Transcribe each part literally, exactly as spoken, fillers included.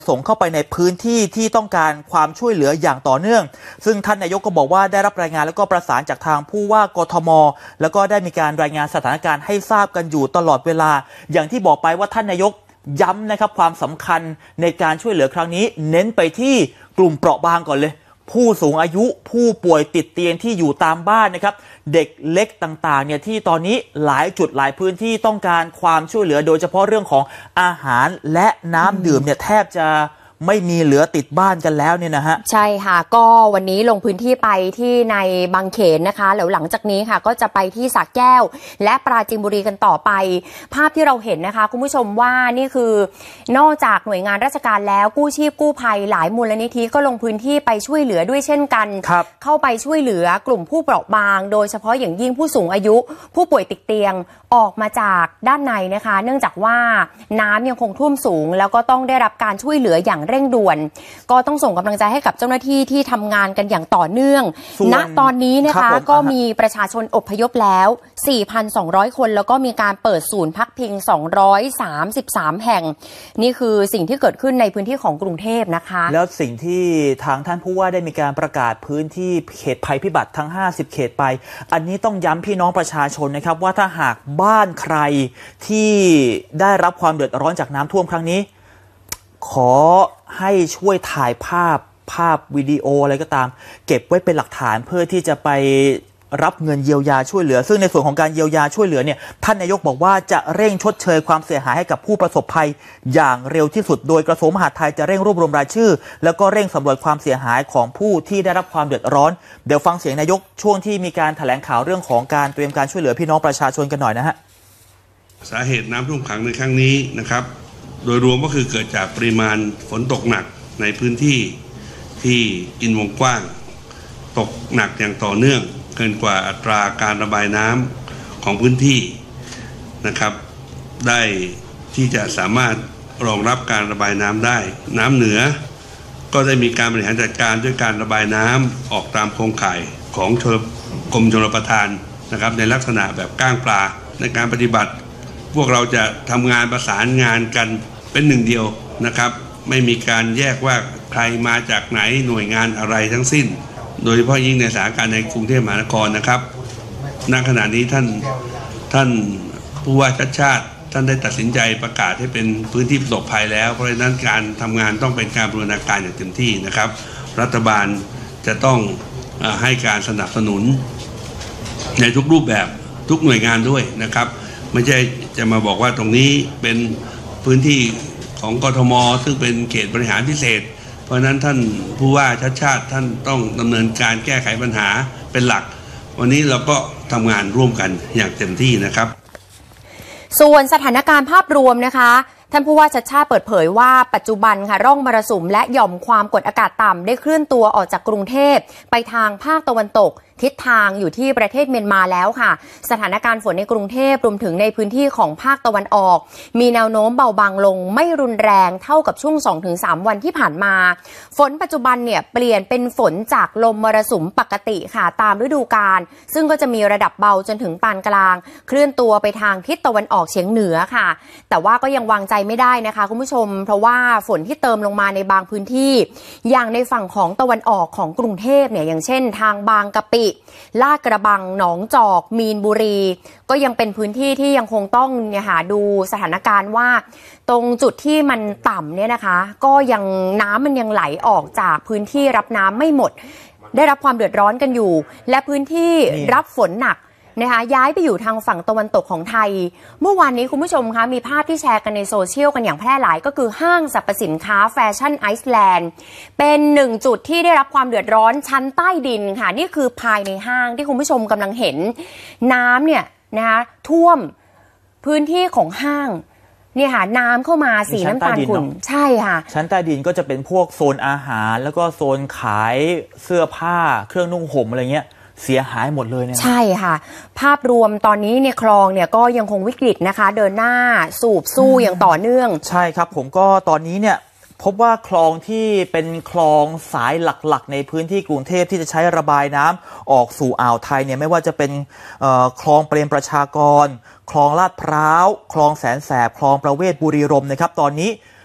ส่งเข้าไปในพื้นที่ที่ต้องการความช่วยเหลืออย่างต่อเนื่องซึ่งท่านนายกก็บอกว่าได้รับรายงานแล้วก็ประสานจากทางผู้ว่ากทมแล้วก็ได้มีการรายงานสถานการณ์ให้ทราบกันอยู่ตลอดเวลาอย่างที่บอกไปว่าท่านนายกย้ำนะครับความสำคัญในการช่วยเหลือครั้งนี้เน้นไปที่กลุ่มเปราะบางก่อนเลยผู้สูงอายุผู้ป่วยติดเตียงที่อยู่ตามบ้านนะครับเด็กเล็กต่างๆเนี่ยที่ตอนนี้หลายจุดหลายพื้นที่ต้องการความช่วยเหลือโดยเฉพาะเรื่องของอาหารและน้ำดื่มเนี่ยแทบจะไม่มีเหลือติดบ้านกันแล้วเนี่ยนะฮะใช่ค่ะก็วันนี้ลงพื้นที่ไปที่ในบางเขนนะคะแล้วหลังจากนี้ค่ะก็จะไปที่สระแก้วและปราจีนบุรีกันต่อไปภาพที่เราเห็นนะคะคุณผู้ชมว่านี่คือนอกจากหน่วยงานราชการแล้วกู้ชีพกู้ภัยหลายมูลนิธิก็ลงพื้นที่ไปช่วยเหลือด้วยเช่นกันเข้าไปช่วยเหลือกลุ่มผู้เปราะบางโดยเฉพาะอย่างยิ่งผู้สูงอายุผู้ป่วยติดเตียงออกมาจากด้านในนะคะเนื่องจากว่าน้ำยังคงท่วมสูงแล้วก็ต้องได้รับการช่วยเหลืออย่างเร่งด่วนก็ต้องส่งกำลังใจให้กับเจ้าหน้าที่ที่ทำงานกันอย่างต่อเนื่องณตอนนี้นะคะก็มีประชาชนอพยพแล้ว สี่พันสองร้อย คนแล้วก็มีการเปิดศูนย์พักพิงสองร้อยสามสิบสามแห่งนี่คือสิ่งที่เกิดขึ้นในพื้นที่ของกรุงเทพนะคะแล้วสิ่งที่ทางท่านผู้ว่าได้มีการประกาศพื้นที่เขตภัยพิบัติทั้งห้าสิบเขตไปอันนี้ต้องย้ำพี่น้องประชาชนนะครับว่าถ้าหากบ้านใครที่ได้รับความเดือดร้อนจากน้ำท่วมครั้งนี้ขอให้ช่วยถ่ายภาพภาพวิดีโออะไรก็ตามเก็บไว้เป็นหลักฐานเพื่อที่จะไปรับเงินเยียวยาช่วยเหลือซึ่งในส่วนของการเยียวยาช่วยเหลือเนี่ยท่านนายกบอกว่าจะเร่งชดเชยความเสียหายให้กับผู้ประสบภัยอย่างเร็วที่สุดโดยกระทรวงมหาดไทยจะเร่งรวบรวมรายชื่อแล้วก็เร่งสำรวจความเสียหายของผู้ที่ได้รับความเดือดร้อนเดี๋ยวฟังเสียงนายกช่วงที่มีการแถลงข่าวเรื่องของการเตรียมการช่วยเหลือพี่น้องประชาชนกันหน่อยนะฮะสาเหตุน้ำท่วมขังในครั้งนี้นะครับโดยรวมก็คือเกิดจากปริมาณฝนตกหนักในพื้นที่ที่กินวงกว้างตกหนักอย่างต่อเนื่องเกินกว่าอัตราการระบายน้ำของพื้นที่นะครับได้ที่จะสามารถรองรับการระบายน้ำได้น้ำเหนือก็ได้มีการบริหารจัดการด้วยการระบายน้ำออกตามโครงข่ายของกรมชลประทานนะครับในลักษณะแบบก้างปลาในการปฏิบัติพวกเราจะทำงานประสานงานกันเป็นหนึ่งเดียวนะครับไม่มีการแยกว่าใครมาจากไหนหน่วยงานอะไรทั้งสิ้นโดยเฉพาะยิ่งในสถานการณ์ในกรุงเทพมหานครนะครับณขณะนี้ท่านท่านผู้ว่าชัดชาติท่านได้ตัดสินใจประกาศให้เป็นพื้นที่ประสบภัยแล้วเพราะฉะนั้นการทำงานต้องเป็นการบูรณาการอย่างเต็มที่นะครับรัฐบาลจะต้องให้การสนับสนุนในทุกรูปแบบทุกหน่วยงานด้วยนะครับไม่ใช่จะมาบอกว่าตรงนี้เป็นพื้นที่ของกทมซึ่งเป็นเขตบริหารพิเศษเพราะฉะนั้นท่านผู้ว่าชัดชาติท่านต้องดำเนินการแก้ไขปัญหาเป็นหลักวันนี้เราก็ทำงานร่วมกันอย่างเต็มที่นะครับส่วนสถานการณ์ภาพรวมนะคะท่านผู้ว่าชัชชาติเปิดเผยว่าปัจจุบันค่ะร่องมรสุมและหย่อมความกดอากาศต่ำได้เคลื่อนตัวออกจากกรุงเทพไปทางภาคตะวันตกทิศทางอยู่ที่ประเทศเมียนมาแล้วค่ะสถานการณ์ฝนในกรุงเทพรวมถึงในพื้นที่ของภาคตะวันออกมีแนวโน้มเบาบางลงไม่รุนแรงเท่ากับช่วง สองถึงสาม วันที่ผ่านมาฝนปัจจุบันเนี่ยเปลี่ยนเป็นฝนจากลมมรสุมปกติค่ะตามฤดูกาลซึ่งก็จะมีระดับเบาจนถึงปานกลางเคลื่อนตัวไปทางทิศตะวันออกเฉียงเหนือค่ะแต่ว่าก็ยังวางใจไม่ได้นะคะคุณผู้ชมเพราะว่าฝนที่เติมลงมาในบางพื้นที่อย่างในฝั่งของตะวันออกของกรุงเทพเนี่ยอย่างเช่นทางบางกะปิลาดกระบังหนองจอกมีนบุรีก็ยังเป็นพื้นที่ที่ยังคงต้องเนี่ยหาดูสถานการณ์ว่าตรงจุดที่มันต่ำเนี่ยนะคะก็ยังน้ำมันยังไหลออกจากพื้นที่รับน้ำไม่หมดได้รับความเดือดร้อนกันอยู่และพื้นที่รับฝนหนักนะคะย้ายไปอยู่ทางฝั่งตะวันตกของไทยเมื่อวานนี้คุณผู้ชมคะมีภาพที่แชร์กันในโซเชียลกันอย่างแพร่หลายก็คือห้างสรรพสินค้าแฟชั่นไอซ์แลนด์เป็นหนึ่งจุดที่ได้รับความเดือดร้อนชั้นใต้ดินค่ะนี่คือภายในห้างที่คุณผู้ชมกำลังเห็นน้ำเนี่ยนะคะท่วมพื้นที่ของห้างเนี่ยค่ะน้ำเข้ามาสีน้ำตาลขุ่นใช่ค่ะชั้นใต้ดินก็จะเป็นพวกโซนอาหารแล้วก็โซนขายเสื้อผ้าเครื่องนุ่งห่มอะไรเงี้ยเสียหายหมดเลยเนี่ยใช่ค่ะภาพรวมตอนนี้เนี่ยคลองเนี่ยก็ยังคงวิกฤตนะคะเดินหน้าสูบสู้อย่างต่อเนื่องใช่ครับผมก็ตอนนี้เนี่ยพบว่าคลองที่เป็นคลองสายหลักๆในพื้นที่กรุงเทพที่จะใช้ระบายน้ำออกสู่อ่าวไทยเนี่ยไม่ว่าจะเป็นคลองเปรมประชากรคลองลาดพร้าวคลองแสนแสบคลองประเวศบุรีรมย์นะครับตอนนี้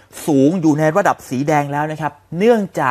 สูงอยู่ในระดับสีแดงแล้วนะครับเนื่องจาก